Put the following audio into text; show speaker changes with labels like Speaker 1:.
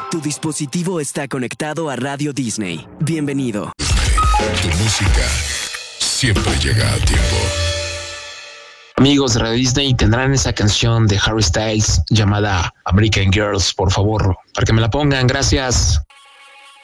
Speaker 1: Tu dispositivo está conectado a Radio Disney. Bienvenido.
Speaker 2: Tu música siempre llega a tiempo.
Speaker 3: Amigos de Radio Disney, tendrán esa canción de Harry Styles llamada American Girls, por favor, para que me la pongan. Gracias.